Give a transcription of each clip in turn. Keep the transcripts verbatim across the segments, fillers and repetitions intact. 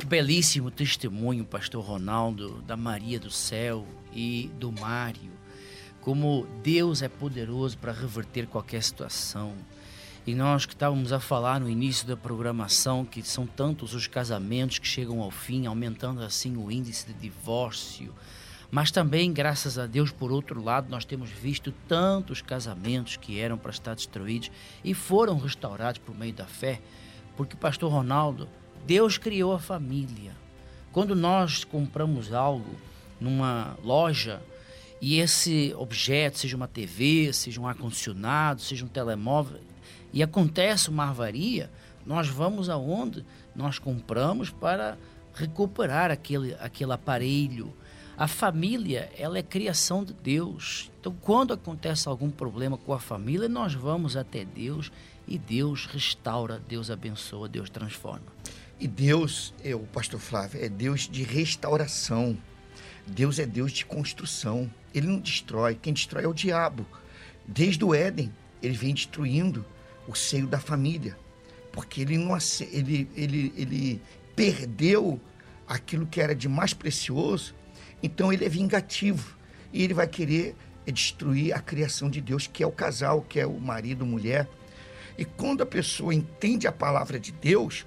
Que belíssimo testemunho, pastor Ronaldo, da Maria do Céu e do Mário. Como Deus é poderoso para reverter qualquer situação. E nós que estávamos a falar no início da programação, que são tantos os casamentos que chegam ao fim, aumentando assim o índice de divórcio. Mas também, graças a Deus, por outro lado, nós temos visto tantos casamentos que eram para estar destruídos e foram restaurados por meio da fé. Porque, pastor Ronaldo, Deus criou a família. Quando nós compramos algo numa loja e esse objeto, seja uma T V, seja um ar-condicionado, seja um telemóvel, e acontece uma avaria, nós vamos aonde? Nós compramos para recuperar aquele, aquele aparelho. A família, ela é criação de Deus. Então, quando acontece algum problema com a família, nós vamos até Deus e Deus restaura, Deus abençoa, Deus transforma. E Deus, é, o pastor Flávio, é Deus de restauração. Deus é Deus de construção. Ele não destrói. Quem destrói é o diabo. Desde o Éden, ele vem destruindo o seio da família. Porque ele, não, ele, ele, ele perdeu aquilo que era de mais precioso. Então ele é vingativo. E ele vai querer destruir a criação de Deus, que é o casal, que é o marido, mulher. E quando a pessoa entende a palavra de Deus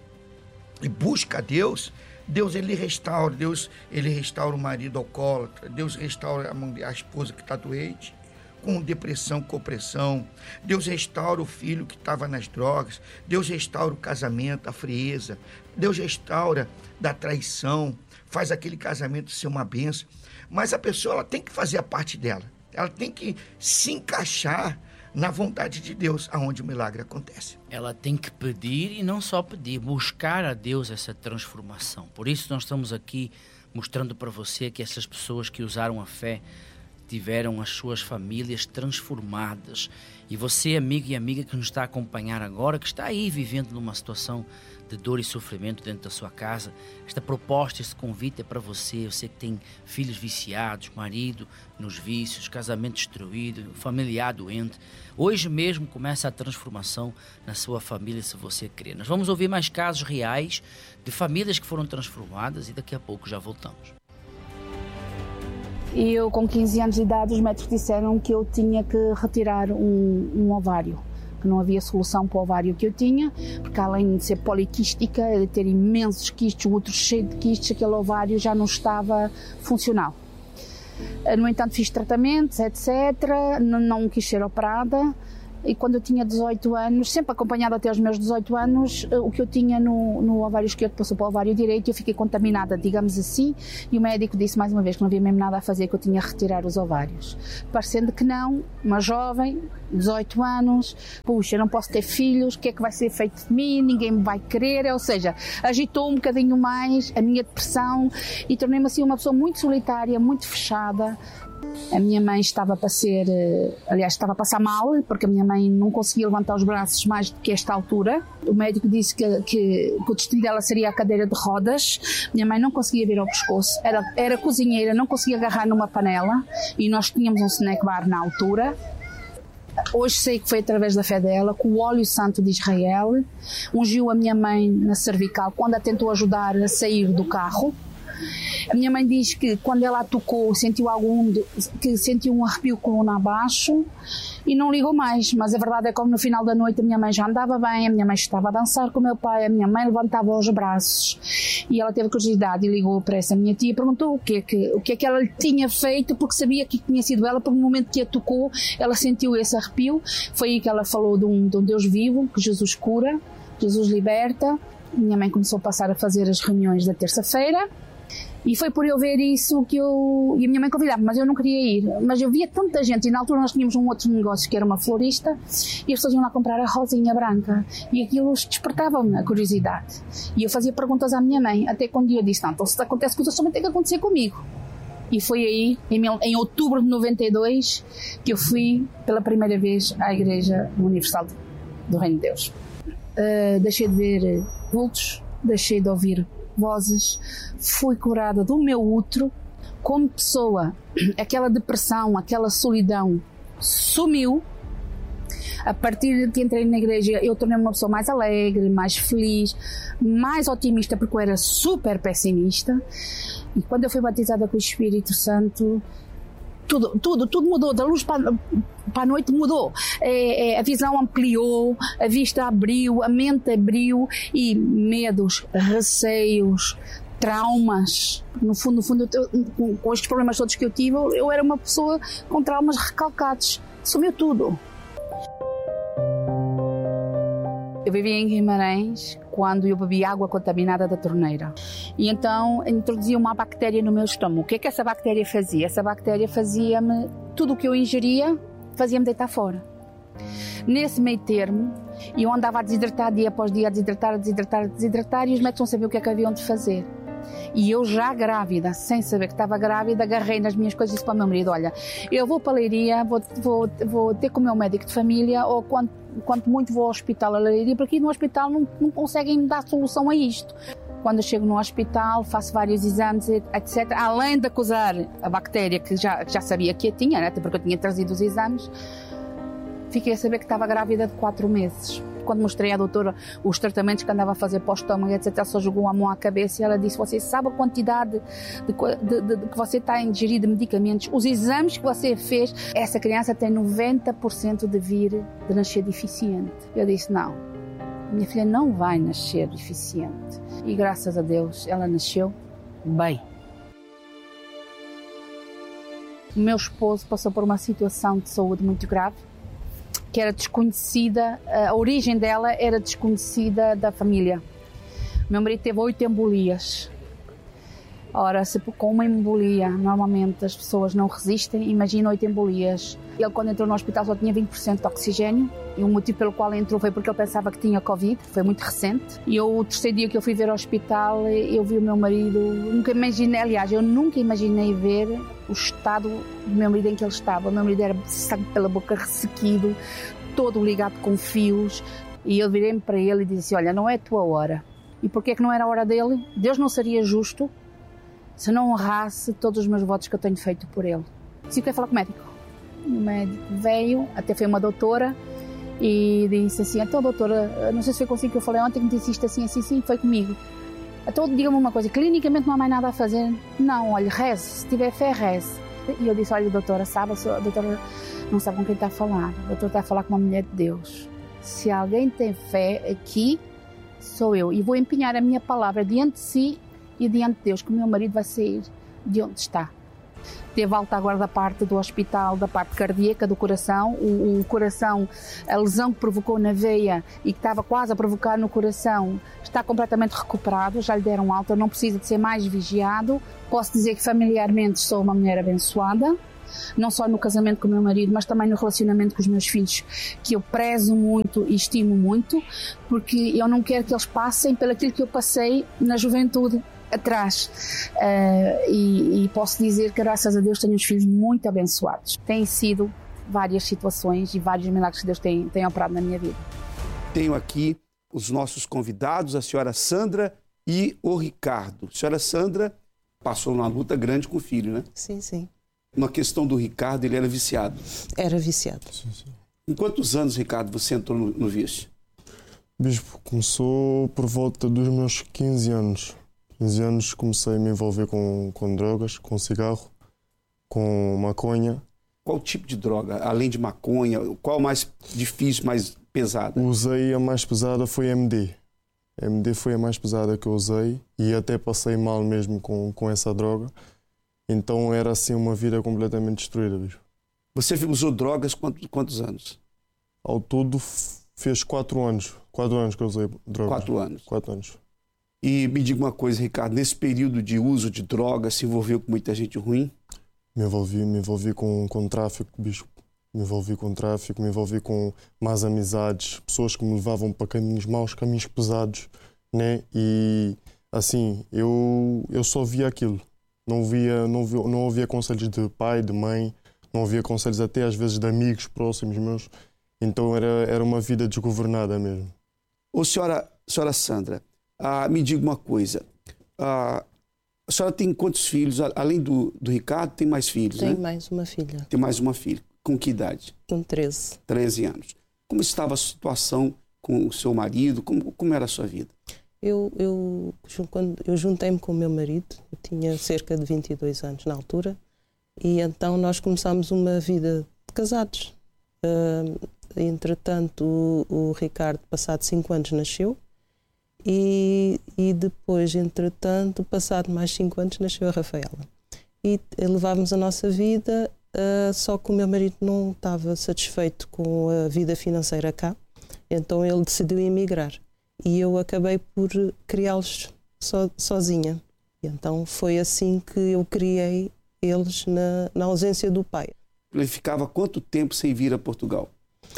e busca a Deus, Deus ele restaura, Deus ele restaura o marido alcoólatra, Deus restaura a, a esposa que está doente, com depressão, com opressão, Deus restaura o filho que estava nas drogas, Deus restaura o casamento, a frieza, Deus restaura da traição, faz aquele casamento ser uma bênção. Mas a pessoa ela tem que fazer a parte dela, ela tem que se encaixar na vontade de Deus, aonde o milagre acontece. Ela tem que pedir e não só pedir, buscar a Deus essa transformação. Por isso nós estamos aqui mostrando para você que essas pessoas que usaram a fé tiveram as suas famílias transformadas. E você, amigo e amiga que nos está a acompanhar agora, que está aí vivendo numa situação de dor e sofrimento dentro da sua casa, esta proposta, esse convite é para você. Você que tem filhos viciados, marido nos vícios, casamento destruído, familiar doente. Hoje mesmo começa a transformação na sua família, se você crer. Nós vamos ouvir mais casos reais de famílias que foram transformadas e daqui a pouco já voltamos. E eu, com quinze anos de idade, os médicos disseram que eu tinha que retirar um, um ovário, que não havia solução para o ovário que eu tinha, porque além de ser poliquística, de ter imensos quistes, o outro cheio de quistes, aquele ovário já não estava funcional. No entanto, fiz tratamentos, etcétera, não, não quis ser operada. E quando eu tinha dezoito anos, sempre acompanhada até aos meus dezoito anos, o que eu tinha no, no ovário esquerdo passou para o ovário direito e eu fiquei contaminada, digamos assim, e o médico disse mais uma vez que não havia mesmo nada a fazer, que eu tinha que retirar os ovários. Parecendo que não, uma jovem, dezoito anos, puxa, eu não posso ter filhos, o que é que vai ser feito de mim, ninguém me vai querer, ou seja, agitou um bocadinho mais a minha depressão e tornei-me assim uma pessoa muito solitária, muito fechada. A minha mãe estava para ser, aliás, estava a passar mal, porque a minha mãe não conseguia levantar os braços mais do que esta altura. O médico disse que, que, que o destino dela seria a cadeira de rodas. Minha mãe não conseguia vir ao pescoço, era, era cozinheira, não conseguia agarrar numa panela e nós tínhamos um snack bar na altura. Hoje sei que foi através da fé dela, com o óleo santo de Israel, ungiu a minha mãe na cervical quando a tentou ajudar a sair do carro. A minha mãe diz que quando ela a tocou sentiu algum, que sentiu um arrepio coluna abaixo e não ligou mais, mas a verdade é que no final da noite a minha mãe já andava bem, a minha mãe estava a dançar com o meu pai, a minha mãe levantava os braços e ela teve curiosidade e ligou para essa minha tia e perguntou o que, é que, o que é que ela lhe tinha feito, porque sabia que tinha sido ela, porque no momento que a tocou ela sentiu esse arrepio. Foi aí que ela falou de um, de um Deus vivo, que Jesus cura, Jesus liberta. Minha mãe começou a passar a fazer as reuniões da terça-feira. E foi por eu ver isso que eu... E a minha mãe convidava, mas eu não queria ir. Mas eu via tanta gente, e na altura nós tínhamos um outro negócio que era uma florista, e as pessoas iam lá comprar a rosinha branca. E aquilo despertava-me a curiosidade. E eu fazia perguntas à minha mãe, até quando eu disse, não, então se acontece com isso, também tem que acontecer comigo. E foi aí, em, em outubro de noventa e dois, que eu fui pela primeira vez à Igreja Universal do Reino de Deus. Uh, deixei de ver vultos, deixei de ouvir vozes, fui curada do meu útero como pessoa. Aquela depressão, aquela solidão sumiu. A partir de que entrei na igreja, eu tornei-me uma pessoa mais alegre, mais feliz, mais otimista, porque eu era super pessimista. E quando eu fui batizada com o Espírito Santo, tudo, tudo, tudo mudou, da luz para, para a noite mudou. É, é, a visão ampliou, a vista abriu, a mente abriu, e medos, receios, traumas, no fundo, no fundo eu, com, com estes problemas todos que eu tive, eu era uma pessoa com traumas recalcados, sumiu tudo. Eu vivia em Guimarães quando eu bebi água contaminada da torneira. E então introduzia uma bactéria no meu estômago. O que é que essa bactéria fazia? Essa bactéria fazia-me, tudo o que eu ingeria, fazia-me deitar fora. Nesse meio termo, eu andava a desidratar dia após dia, a desidratar, a desidratar, a desidratar, e os médicos não sabiam o que é que haviam de fazer. E eu já grávida, sem saber que estava grávida, agarrei nas minhas coisas e disse para o meu marido: olha, eu vou para a Leiria, vou, vou, vou ter com o meu médico de família, ou quanto, quanto muito vou ao hospital a Leiria, porque aqui no hospital não, não conseguem dar solução a isto. Quando eu chego no hospital, faço vários exames, etcétera. Além de acusar a bactéria que já, que já sabia que eu tinha, né, até porque eu tinha trazido os exames, fiquei a saber que estava grávida de quatro meses. Quando mostrei à doutora os tratamentos que andava a fazer para o estômago, etcétera, ela só jogou a mão à cabeça e ela disse: você sabe a quantidade de, de, de, de que você está a ingerir de medicamentos, os exames que você fez, essa criança tem noventa por cento de vir de nascer deficiente. Eu disse: não, minha filha não vai nascer deficiente. E graças a Deus ela nasceu bem. O meu esposo passou por uma situação de saúde muito grave, que era desconhecida, a origem dela era desconhecida da família. Meu marido teve oito embolias. Ora, se com uma embolia, normalmente as pessoas não resistem, imagina oito embolias. Ele, quando entrou no hospital, só tinha vinte por cento de oxigênio, e o motivo pelo qual entrou foi porque ele pensava que tinha Covid, foi muito recente. E eu, o terceiro dia que eu fui ver ao hospital, eu vi o meu marido, nunca imaginei, aliás, eu nunca imaginei ver o estado do meu marido em que ele estava. O meu marido era sangue pela boca, ressequido, todo ligado com fios, e eu virei-me para ele e disse: olha, não é a tua hora. E porquê que não era a hora dele? Deus não seria justo se não honrasse todos os meus votos que eu tenho feito por ele. Disse: eu quero falar com o médico. O médico veio, até foi uma doutora, e disse assim: então, doutora, não sei se foi consigo que eu falei ontem, que me disse isto assim, assim, sim, foi comigo. Então, diga-me uma coisa, clinicamente não há mais nada a fazer? Não, olha, reze, se tiver fé, reze. E eu disse: olha, doutora, sabe, a doutora não sabe com quem está a falar. A doutora está a falar com uma mulher de Deus. Se alguém tem fé aqui, sou eu. E vou empenhar a minha palavra diante de si e diante de Deus, que o meu marido vai sair de onde está. Teve alta agora da parte do hospital, da parte cardíaca do coração. O, o coração, a lesão que provocou na veia e que estava quase a provocar no coração, está completamente recuperado, já lhe deram alta, não precisa de ser mais vigiado. Posso dizer que familiarmente sou uma mulher abençoada, não só no casamento com o meu marido, mas também no relacionamento com os meus filhos, que eu prezo muito e estimo muito, porque eu não quero que eles passem pelo aquilo que eu passei na juventude atrás. Uh, e, e posso dizer que, graças a Deus, tenho os filhos muito abençoados. Têm sido várias situações e vários milagres que Deus tem, tem operado na minha vida. Tenho aqui os nossos convidados, a senhora Sandra e o Ricardo. A senhora Sandra passou uma luta grande com o filho, né? Sim, sim. Uma questão do Ricardo, ele era viciado. Era viciado. Sim, sim. Em quantos anos, Ricardo, você entrou no, no vício? Bispo, começou por volta dos meus quinze anos. quinze anos comecei a me envolver com, com drogas, com cigarro, com maconha. Qual tipo de droga? Além de maconha, qual mais difícil, mais pesada? Usei a mais pesada foi M D. M D foi a mais pesada que eu usei e até passei mal mesmo com, com essa droga. Então era assim uma vida completamente destruída, Bispo. Você usou drogas quantos, quantos anos? Ao todo fez quatro anos. Quatro anos que eu usei drogas. Quatro anos? Quatro anos. E me diga uma coisa, Ricardo, nesse período de uso de drogas, se envolveu com muita gente ruim? Me envolvi, me envolvi com, com tráfico, Bispo. Me envolvi com tráfico, me envolvi com más amizades, pessoas que me levavam para caminhos maus, caminhos pesados, né? E assim, eu, eu só via aquilo. Não via, não via, não ouvia conselhos de pai, de mãe, não ouvia conselhos até às vezes de amigos próximos meus. Então era, era uma vida desgovernada mesmo. Ô senhora, senhora Sandra, ah, me diga uma coisa. Ah, a senhora tem quantos filhos? Além do, do Ricardo, tem mais filhos, Tenho né? mais uma filha. Tem mais uma filha. Com que idade? Com treze. treze anos. como estava a situação com o seu marido, como, como era a sua vida? Eu, eu, quando eu juntei-me com o meu marido, eu tinha cerca de vinte e dois anos na altura, e então nós começámos uma vida de casados. Uh, entretanto, o, o Ricardo, passado cinco anos, nasceu, e, e depois, entretanto, passado mais cinco anos, nasceu a Rafaela. E levávamos a nossa vida, uh, só que o meu marido não estava satisfeito com a vida financeira cá, então ele decidiu emigrar. E eu acabei por criá-los so, sozinha. E então foi assim que eu criei eles na, na ausência do pai. Ele ficava quanto tempo sem vir a Portugal?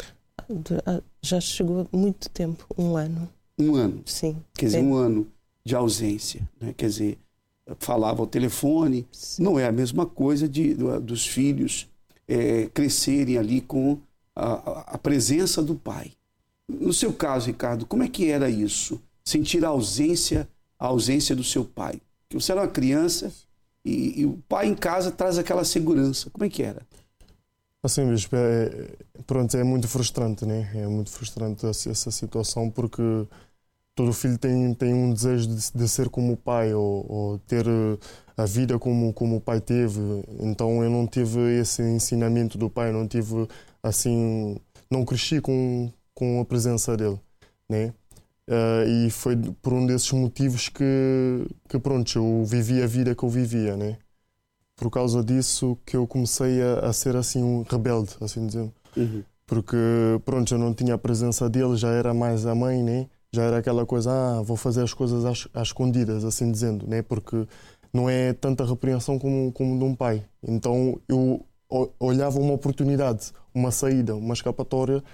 Já chegou muito tempo, um ano. Um ano? Sim. Quer dizer, é. um ano de ausência, né? Quer dizer, falava ao telefone. Sim. Não é a mesma coisa de, dos filhos é, crescerem ali com a, a presença do pai. No seu caso, Ricardo, como é que era isso? Sentir a ausência, a ausência do seu pai. Que você era uma criança e, e o pai em casa traz aquela segurança. Como é que era? Assim, bispo, é, pronto, é muito frustrante, né? É muito frustrante essa situação, porque todo filho tem, tem um desejo de, de ser como o pai, ou, ou ter a vida como, como o pai teve. Então eu não tive esse ensinamento do pai, não tive assim, não cresci com com a presença dele, né? Uh, e foi por um desses motivos que, que pronto, eu vivi a vida que eu vivia, né? Por causa disso que eu comecei a, a ser assim um rebelde, assim dizendo. Uhum. Porque pronto, eu não tinha a presença dele, já era mais a mãe, né? Já era aquela coisa, ah, vou fazer as coisas às, às escondidas, assim dizendo, né? Porque não é tanta repreensão como, como de um pai. Então eu olhava uma oportunidade, uma saída, uma escapatória.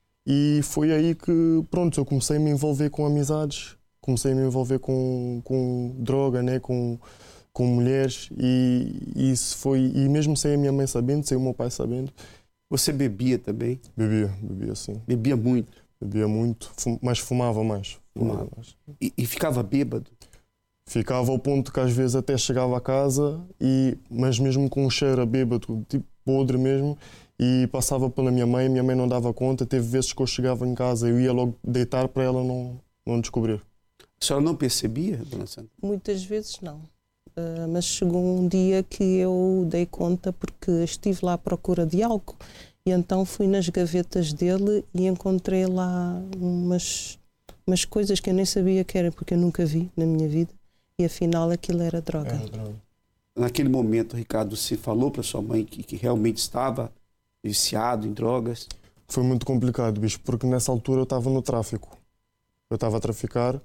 E foi aí que, pronto, eu comecei a me envolver com amizades, comecei a me envolver com, com droga, né, com, com mulheres, e, e isso foi, e mesmo sem a minha mãe sabendo, sem o meu pai sabendo. Você bebia também? Bebia, bebia sim. Bebia muito? Bebia muito, fum, mas fumava mais. Fumava mais. E, e ficava bêbado? Ficava ao ponto que às vezes até chegava a casa, e, mas mesmo com um cheiro a bêbado, tipo podre mesmo, e passava pela minha mãe, minha mãe não dava conta. Teve vezes que eu chegava em casa e eu ia logo deitar para ela não, não descobrir. A senhora não percebia, dona Sandra? Muitas vezes não, uh, mas chegou um dia que eu dei conta, porque estive lá à procura de álcool, e então fui nas gavetas dele e encontrei lá umas, umas coisas que eu nem sabia que era, porque eu nunca vi na minha vida, e afinal aquilo era droga. Era droga. Naquele momento, Ricardo, você falou para sua mãe que, que realmente estava viciado em drogas? Foi muito complicado, bicho, porque nessa altura eu estava no tráfico. Eu estava a traficar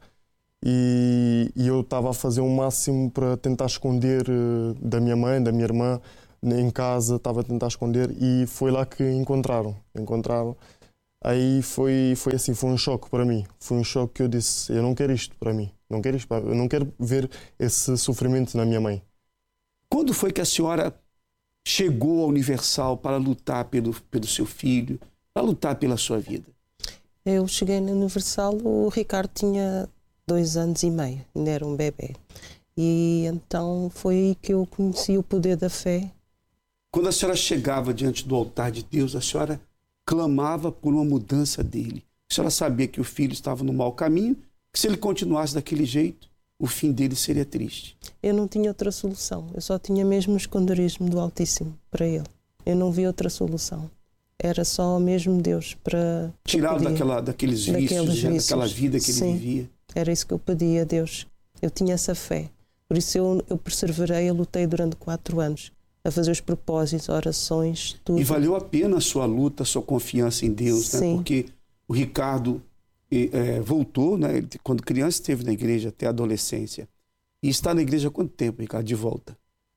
e, e eu estava a fazer o máximo para tentar esconder uh, da minha mãe, da minha irmã, em casa, estava a tentar esconder, e foi lá que encontraram. Encontraram. Aí foi, foi assim, foi um choque para mim. Foi um choque que eu disse, eu não quero isto para mim. Não quero isto, eu não quero ver esse sofrimento na minha mãe. Quando foi que a senhora chegou ao Universal para lutar pelo, pelo seu filho, para lutar pela sua vida? Eu cheguei no Universal, o Ricardo tinha dois anos e meio, ainda era um bebê. E então foi aí que eu conheci o poder da fé. Quando a senhora chegava diante do altar de Deus, a senhora clamava por uma mudança dele. A senhora sabia que o filho estava no mau caminho, que se ele continuasse daquele jeito, o fim dele seria triste. Eu não tinha outra solução. Eu só tinha mesmo o esconderismo do Altíssimo para ele. Eu não vi outra solução. Era só mesmo Deus para... Tirá-lo daquela, daqueles vícios, daqueles vícios, daquela vida que Sim, ele vivia. Era isso que eu pedia a Deus. Eu tinha essa fé. Por isso eu, eu perseverei, eu lutei durante quatro anos a fazer os propósitos, orações, tudo. E valeu a pena a sua luta, a sua confiança em Deus, né? Porque o Ricardo é, voltou, né? Ele, quando criança, esteve na igreja até a adolescência. E está na igreja há quanto tempo, Ricardo, de volta?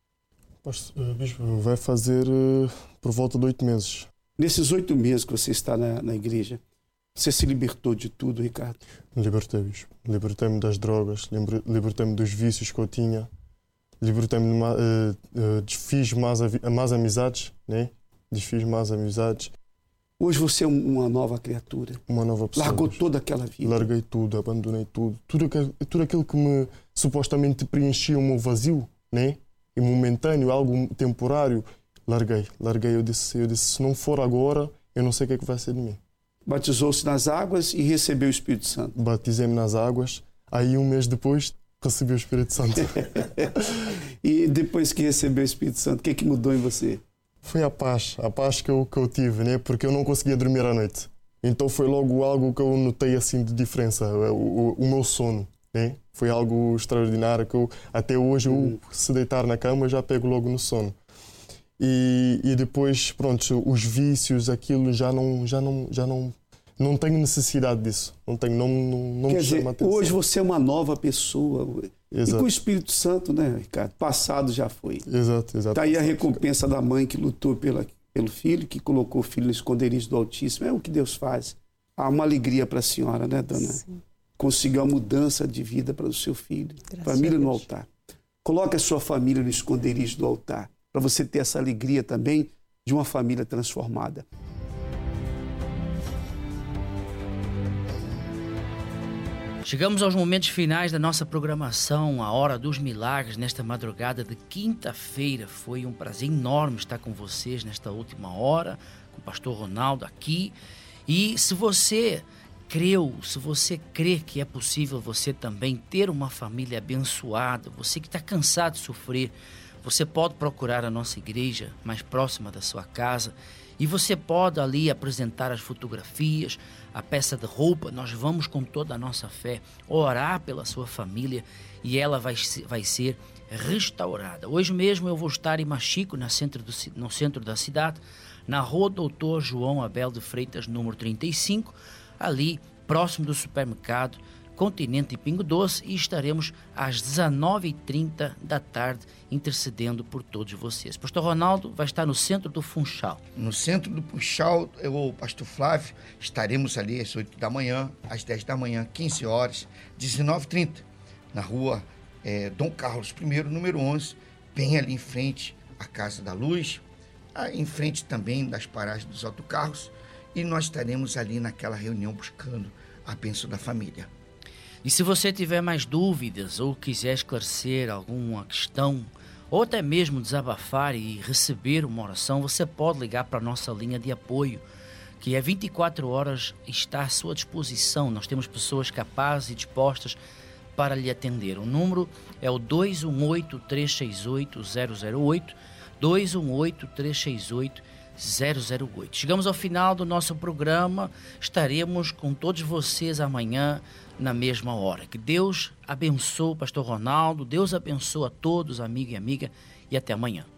Bispo, vai fazer uh, por volta de oito meses. Nesses oito meses que você está na, na igreja, você se libertou de tudo, Ricardo? Libertei, Bispo. Libertei-me das drogas, libertei-me dos vícios que eu tinha, libertei-me, uh, uh, desfiz mais, mais amizades, né? Desfiz mais amizades. Hoje você é uma nova criatura. Uma nova pessoa. Largou toda aquela vida. Larguei tudo, abandonei tudo. Tudo, tudo aquilo que me supostamente preenchia o meu vazio, né? E momentâneo, algo temporário, larguei. Larguei, eu disse, eu disse, se não for agora, eu não sei o que é que vai ser de mim. batizou-se nas águas e recebeu o Espírito Santo. Batizei-me nas águas, aí um mês depois recebi o Espírito Santo. E depois que recebeu o Espírito Santo, o que, que mudou em você? Foi a paz, a paz que eu, que eu tive, né? Porque eu não conseguia dormir à noite. Então foi logo algo que eu notei assim de diferença, o, o, o meu sono, né? Foi algo extraordinário que eu, até hoje, eu, Hum. se deitar na cama, eu já pego logo no sono. E, e depois, pronto, os vícios, aquilo, já não, já não, já não, não tenho necessidade disso. Não tenho, não, não, não Quer me dizer, chama atenção. hoje você é uma nova pessoa. Exato. E com o Espírito Santo, né, Ricardo? Passado já foi. Exato, exato. Está aí a recompensa da mãe que lutou pela, pelo filho, que colocou o filho no esconderijo do Altíssimo. É o que Deus faz. Há uma alegria para a senhora, né, dona? Sim. Conseguiu a mudança de vida para o seu filho. Graças Família a no Deus. altar. Coloque a sua família no esconderijo do altar, para você ter essa alegria também de uma família transformada. Chegamos aos momentos finais da nossa programação, a Hora dos Milagres, nesta madrugada de quinta-feira. Foi um prazer enorme estar com vocês nesta última hora, com o pastor Ronaldo aqui. E se você creu, se você crê que é possível você também ter uma família abençoada, você que está cansado de sofrer, você pode procurar a nossa igreja mais próxima da sua casa e você pode ali apresentar as fotografias, a peça de roupa. Nós vamos com toda a nossa fé orar pela sua família e ela vai, vai ser restaurada. Hoje mesmo eu vou estar em Machico, no centro, do, no centro da cidade, na rua Doutor João Abel de Freitas, número trinta e cinco, ali próximo do supermercado Continente e Pingo Doce, e estaremos às dezenove e trinta da tarde intercedendo por todos vocês. Pastor Ronaldo vai estar no centro do Funchal. No centro do Funchal, eu, o pastor Flávio, estaremos ali às oito da manhã, às dez da manhã, quinze horas, dezenove e trinta, na rua é, Dom Carlos I, número onze, bem ali em frente à Casa da Luz, em frente também das paragens dos autocarros, e nós estaremos ali naquela reunião buscando a bênção da família. E se você tiver mais dúvidas ou quiser esclarecer alguma questão, ou até mesmo desabafar e receber uma oração, você pode ligar para a nossa linha de apoio, que é vinte e quatro horas, está à sua disposição. Nós temos pessoas capazes e dispostas para lhe atender. O número é o dois um oito, três seis oito, zero zero oito, dois um oito, três seis oito, zero zero oito. Chegamos ao final do nosso programa, estaremos com todos vocês amanhã na mesma hora. Que Deus abençoe o pastor Ronaldo, Deus abençoe a todos, amigo e amiga, e até amanhã.